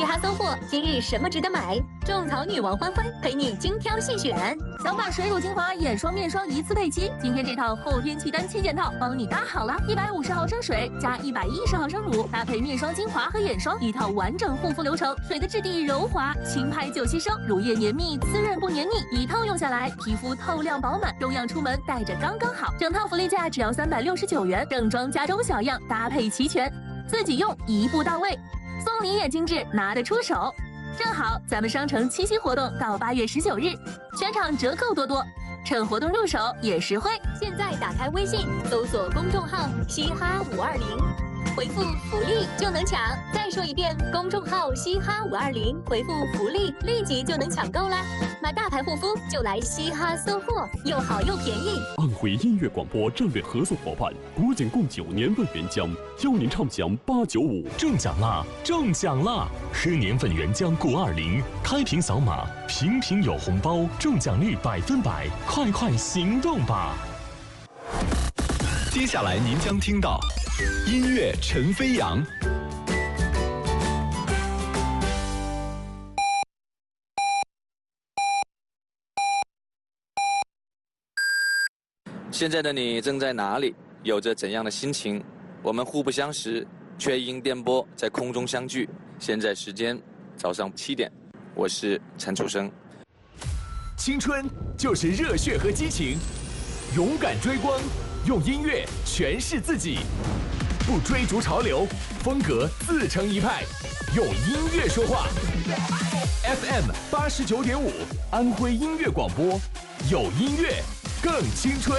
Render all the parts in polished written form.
嘻哈搜货今日什么值得买？种草女王欢欢陪你精挑细选。 小马水乳精华眼霜面霜一次配齐，今天这套后天气单7件套帮你搭好了。150毫升水加110毫升乳，搭配面霜、精华和眼霜，一套完整护肤流程。水的质地柔滑，轻拍就吸收，乳液绵密，滋润不黏腻。一套用下来，皮肤透亮饱满，中样出门带着刚刚好。整套福利价只要369元，正装加中小样搭配齐全，自己用一步到位，送礼也精致，拿得出手。正好咱们商城7夕活动到8月19日，全场折扣多多，趁活动入手也实惠。 现在打开微信，搜索公众号“嘻哈520”，回复“福利”就能抢。再说一遍，公众号“嘻哈520”，回复“福利”，立即就能抢购啦！买大牌护肤就来嘻哈搜货，又好又便宜。 安徽音乐广播战略合作伙伴国景贡酒年份原浆，邀您畅享895。 中奖啦！中奖啦！喝年份原浆520，开瓶扫码，瓶瓶有红包，中奖率100%，快快行动吧！ 接下来您将听到音乐陈飞扬。 现在的你正在哪里？有着怎样的心情？我们互不相识，却因电波在空中相聚。现在时间早上7点，我是陈楚生。 青春就是热血和激情，勇敢追光，用音乐诠释自己，不追逐潮流，风格自成一派，用音乐说话。FM 89.5，安徽音乐广播，有音乐更青春。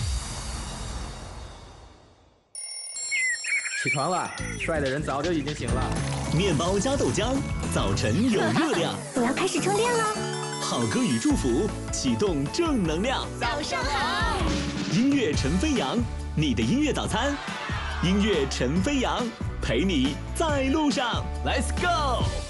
起床了，帅的人早就已经醒了。 面包加豆浆，早晨有热量。 我要开始充电了。 好歌与祝福，启动正能量。 早上好， 音乐陈飞扬，你的音乐早餐。音乐陈飞扬，陪你在路上。 Let's go。